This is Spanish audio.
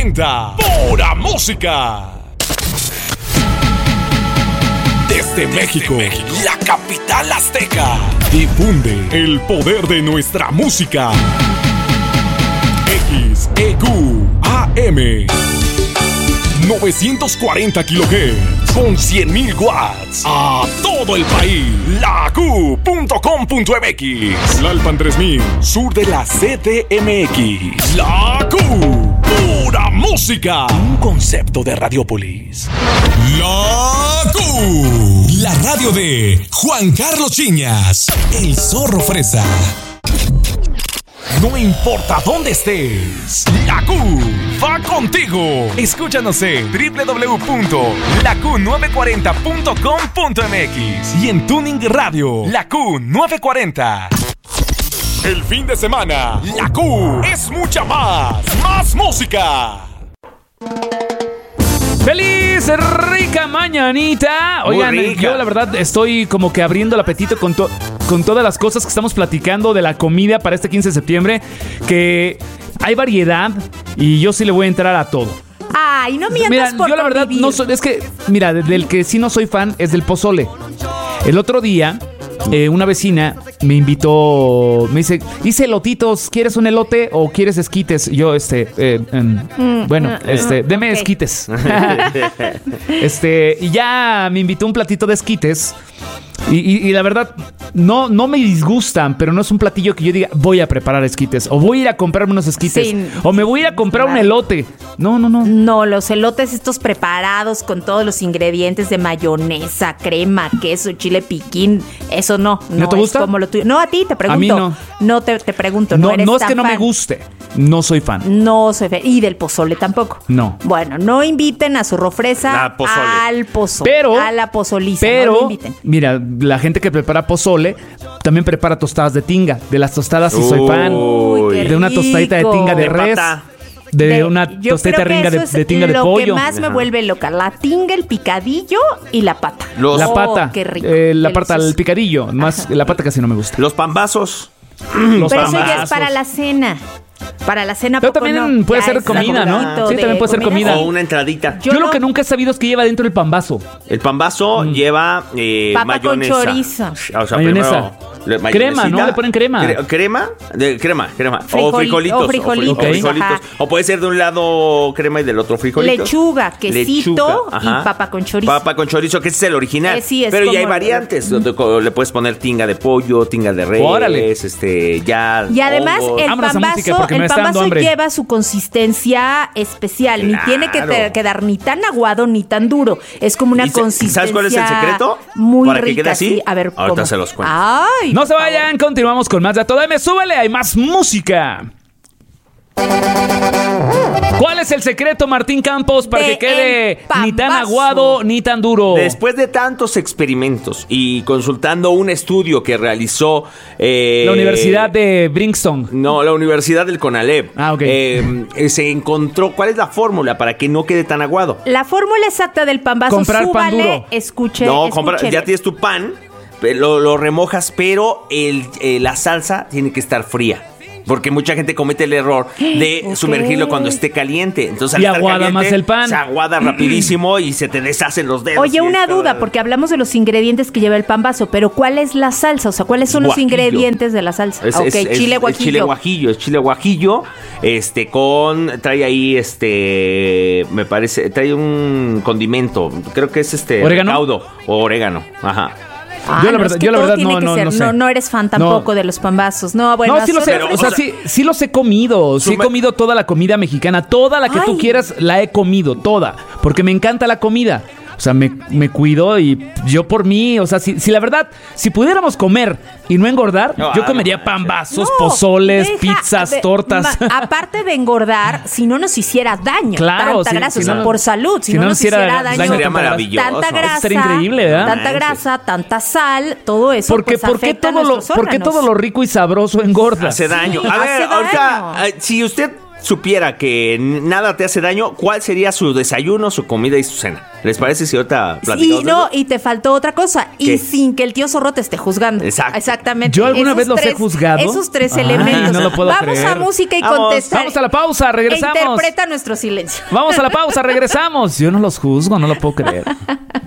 presenta Pura Música. Desde México, la capital azteca, difunde el poder de nuestra música. XEQ AM 940 kHz con 100.000 watts a todo el país. LaQ.com.mx, Lalpan 3000, sur de la CDMX. La Q, pura música. Un concepto de Radiopolis. La Q, la radio de Juan Carlos Chiñas, el zorro fresa. No importa dónde estés, la Q va contigo. Escúchanos en www.laQ940.com.mx y en Tuning Radio, la Q940. El fin de semana, la Q es mucha más música. ¡Feliz, rica mañanita! Oigan, yo la verdad estoy como que abriendo el apetito con todas las cosas que estamos platicando de la comida para este 15 de septiembre, que hay variedad y yo sí le voy a entrar a todo. Ay, no mientas. Mira, por yo la verdad no soy, es que, mira, del que sí no soy fan es del pozole. El otro día, una vecina me invitó, me dice, hice elotitos, ¿quieres un elote o quieres esquites? Yo, deme esquites. Y ya me invitó un platito de esquites. Y la verdad, no me disgustan, pero no es un platillo que yo diga, voy a preparar esquites, o voy a ir a comprarme unos esquites, sí, o me voy a ir a comprar un elote. No. No, los elotes estos preparados con todos los ingredientes de mayonesa, crema, queso, chile piquín, eso no te gusta? Es como lo tuyo. No, a ti te pregunto. A mí no. No te pregunto, no eres es tan que no fan. me guste, no soy fan. No soy fan. Y del pozole tampoco. No. Bueno, no inviten a su rofresa al pozole, pero, a la pozoliza. Pero, no lo inviten. Mira, la gente que prepara pozole también prepara tostadas de tinga. De las tostadas sí soy fan. Uy, qué de una tostadita de tinga de res. De una tostadita de tinga de pollo. Lo que más me vuelve loca, la tinga, el picadillo y la pata. La pata. Qué rico. La pata, el picadillo. Más la pata casi no me gusta. Los pambazos. Pero eso ya es para la cena. Para la cena. Pero también puede ser comida, ¿no? Sí, también puede ser comida. O una entradita. Yo lo que nunca he sabido es que lleva dentro el pambazo. El pambazo lleva papa mayonesa. Con chorizo. O sea, mayonesa. Crema, ¿no? Le ponen crema. Crema. O frijolitos. Frijolitos. O puede ser de un lado crema y del otro frijolitos. Lechuga, quesito y papa con chorizo. Papa con chorizo, que ese es el original. Sí, pero ya hay variantes. Donde le puedes poner tinga de pollo, tinga de res. Órale. Ya. Y además el pambazo hambre. lleva su consistencia especial. Claro. Ni tiene que quedar ni tan aguado ni tan duro. Es como una consistencia. ¿Sabes cuál es el secreto? Muy para rica, que quede así. Sí. A ver, ahorita ¿cómo? se los cuento. Ay, no se vayan, continuamos con más de A Toda M. Súbele, hay más música. ¿Cuál es el secreto, Martín Campos, para que quede ni tan aguado ni tan duro? Después de tantos experimentos y consultando un estudio que realizó la Universidad de Princeton. No, la Universidad del Conalep. Ok. Se encontró cuál es la fórmula para que no quede tan aguado. La fórmula exacta del pambazo. Comprar pan duro. Escuche. Ya tienes tu pan, lo remojas, pero la salsa tiene que estar fría. Porque mucha gente comete el error de sumergirlo cuando esté caliente. Entonces, y aguada más el pan. Se aguada rapidísimo y se te deshacen los dedos. Oye, una duda, porque hablamos de los ingredientes que lleva el pambazo, pero ¿cuál es la salsa? O sea, ¿cuáles son los ingredientes de la salsa? Chile guajillo. Es chile guajillo. Trae ahí, me parece, trae un condimento. Creo que es ¿orégano? Caudo o orégano. Ajá. Yo la verdad no sé. No eres fan tampoco de los pambazos. No, bueno. No, sí lo sé. O sea, sí los he comido. Sí he comido toda la comida mexicana. Toda la que tú quieras la he comido. Toda. Porque me encanta la comida. O sea, me cuido y yo por mí, o sea, si la verdad, si pudiéramos comer y no engordar, yo comería pambazos, pozoles, pizzas, tortas. Aparte de engordar, si no nos hiciera daño. Claro, tanta grasa, o sea, por salud. Si no nos hiciera daño, sería maravilloso. Tanta grasa, sería increíble, ¿verdad? Tanta grasa, tanta sal, todo eso. ¿Por qué todo lo rico y sabroso engorda? Hace daño. A ver, ahorita, si usted supiera que nada te hace daño, ¿cuál sería su desayuno, su comida y su cena? ¿Les parece si ahorita platicamos? Y te faltó otra cosa. ¿Qué? Y sin que el tío zorro te esté juzgando. Exacto. Exactamente. ¿Yo alguna vez los he juzgado? Esos 3 elementos. No lo puedo Vamos creer. a música y contestar. Vamos a la pausa, regresamos. Interpreta nuestro silencio. Vamos a la pausa, regresamos. Yo no los juzgo, no lo puedo creer.